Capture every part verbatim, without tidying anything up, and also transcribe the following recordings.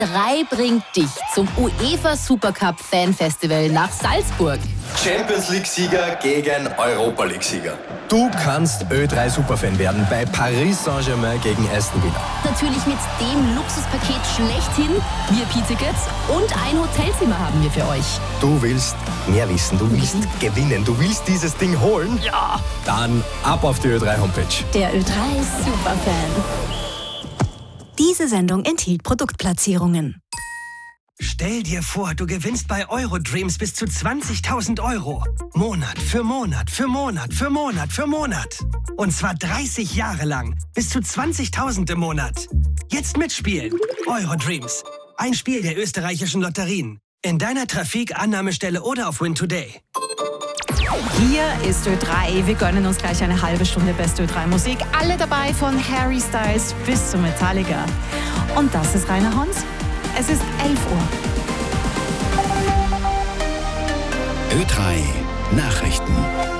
drei bringt dich zum UEFA Supercup Fan Festival nach Salzburg. Champions League-Sieger gegen Europa League-Sieger. Du kannst Ö drei Superfan werden bei Paris Saint-Germain gegen Aston Villa. Natürlich mit dem Luxuspaket schlechthin, V I P-Tickets und ein Hotelzimmer haben wir für euch. Du willst mehr wissen, du willst mhm. gewinnen, du willst dieses Ding holen? Ja! Dann ab auf die Ö drei Homepage. Der Ö drei Superfan. Diese Sendung enthielt Produktplatzierungen. Stell dir vor, du gewinnst bei Eurodreams bis zu zwanzigtausend Euro. Monat für Monat für Monat für Monat für Monat. Und zwar dreißig Jahre lang. Bis zu zwanzigtausend im Monat. Jetzt mitspielen. Eurodreams. Ein Spiel der österreichischen Lotterien. In deiner Trafik, Annahmestelle oder auf Win Today. Hier ist Ö drei. Wir gönnen uns gleich eine halbe Stunde beste Ö drei Musik. Alle dabei von Harry Styles bis zu Metallica. Und das ist Rainer Hans. Es ist elf Uhr. Ö drei Nachrichten.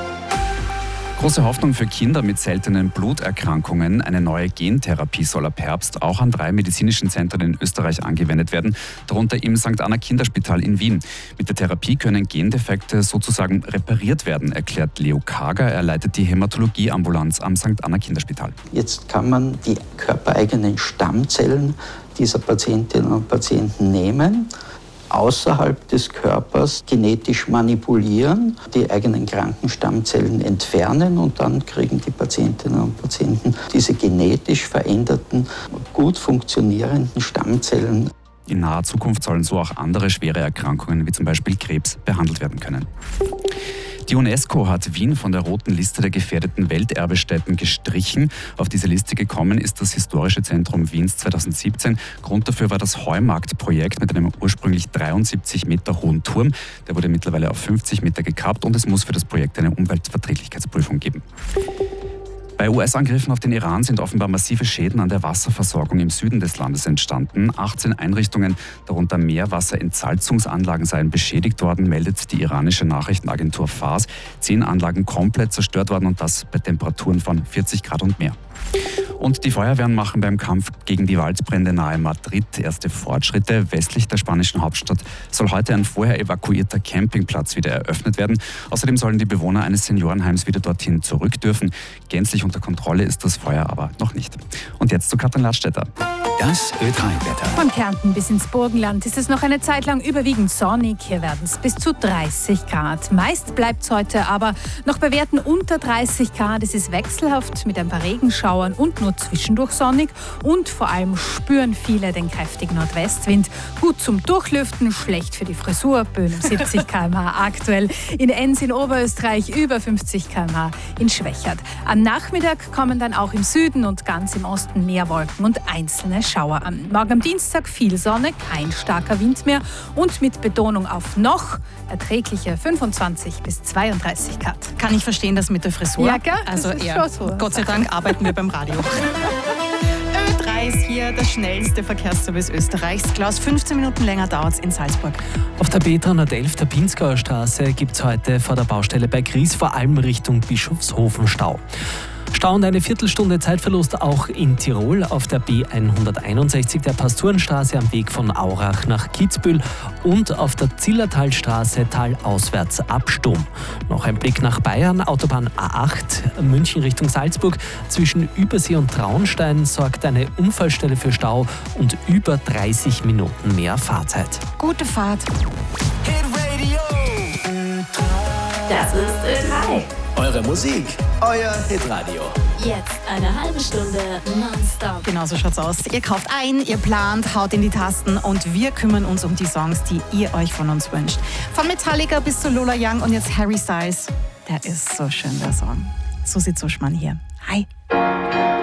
Große Hoffnung für Kinder mit seltenen Bluterkrankungen. Eine neue Gentherapie soll ab Herbst auch an drei medizinischen Zentren in Österreich angewendet werden, darunter im Sankt Anna Kinderspital in Wien. Mit der Therapie können Gendefekte sozusagen repariert werden, erklärt Leo Kager. Er leitet die Hämatologieambulanz am Sankt Anna Kinderspital. Jetzt kann man die körpereigenen Stammzellen dieser Patientinnen und Patienten nehmen, außerhalb des Körpers genetisch manipulieren, die eigenen kranken Stammzellen entfernen und dann kriegen die Patientinnen und Patienten diese genetisch veränderten, gut funktionierenden Stammzellen. In naher Zukunft sollen so auch andere schwere Erkrankungen wie zum Beispiel Krebs behandelt werden können. Die UNESCO hat Wien von der roten Liste der gefährdeten Welterbestätten gestrichen. Auf diese Liste gekommen ist das Historische Zentrum Wiens zweitausendsiebzehn. Grund dafür war das Heumarkt-Projekt mit einem ursprünglich dreiundsiebzig Meter hohen Turm. Der wurde mittlerweile auf fünfzig Meter gekappt und es muss für das Projekt eine Umweltverträglichkeitsprüfung geben. Bei U S-Angriffen auf den Iran sind offenbar massive Schäden an der Wasserversorgung im Süden des Landes entstanden. achtzehn Einrichtungen, darunter Meerwasserentsalzungsanlagen, seien beschädigt worden, meldet die iranische Nachrichtenagentur Fars. Zehn Anlagen komplett zerstört worden und das bei Temperaturen von vierzig Grad und mehr. Und die Feuerwehren machen beim Kampf gegen die Waldbrände nahe Madrid erste Fortschritte. Westlich der spanischen Hauptstadt soll heute ein vorher evakuierter Campingplatz wieder eröffnet werden. Außerdem sollen die Bewohner eines Seniorenheims wieder dorthin zurück dürfen. Gänzlich unter Kontrolle ist das Feuer aber noch nicht. Und jetzt zu Katrin Ladstätter. Das Ö drei Wetter. Von Kärnten bis ins Burgenland ist es noch eine Zeit lang überwiegend sonnig. Hier werden es bis zu dreißig Grad. Meist bleibt es heute aber noch bei Werten unter dreißig Grad. Es ist wechselhaft mit ein paar Regenschauern und nur zwischendurch sonnig. Und vor allem spüren viele den kräftigen Nordwestwind. Gut zum Durchlüften, schlecht für die Frisur. Böen um siebzig Kilometer pro Stunde aktuell. In Enns in Oberösterreich über fünfzig Kilometer pro Stunde in Schwächert. Am Nachmittag kommen dann auch im Süden und ganz im Osten mehr Wolken und einzelne Schauer an. Morgen am Dienstag viel Sonne, kein starker Wind mehr und mit Betonung auf noch erträgliche fünfundzwanzig bis zweiunddreißig Grad. Kann ich verstehen, das mit der Frisur? Ja, gell? Also Das ist eher, schon so. Gott sei Dank arbeiten wir beim Radio. Ö drei ist hier der schnellste Verkehrsservice Österreichs. Klaus, fünfzehn Minuten länger dauert es in Salzburg. Auf der B dreihundertelf der Pinzgauer Straße gibt es heute vor der Baustelle bei Gries vor allem Richtung Bischofshofen Stau. Stau und eine Viertelstunde Zeitverlust auch in Tirol auf der B hunderteinundsechzig der Pasturenstraße am Weg von Aurach nach Kitzbühel und auf der Zillertalstraße talauswärts ab Sturm. Noch ein Blick nach Bayern, Autobahn A acht, München Richtung Salzburg. Zwischen Übersee und Traunstein sorgt eine Unfallstelle für Stau und über dreißig Minuten mehr Fahrzeit. Gute Fahrt. Das ist Ö drei. Eure Musik, euer Hitradio. Jetzt eine halbe Stunde nonstop. Genau so schaut's aus. Ihr kauft ein, ihr plant, haut in die Tasten und wir kümmern uns um die Songs, die ihr euch von uns wünscht. Von Metallica bis zu Lola Young und jetzt Harry Styles. Der ist so schön, der Song. Susi Zuschmann hier. Hi.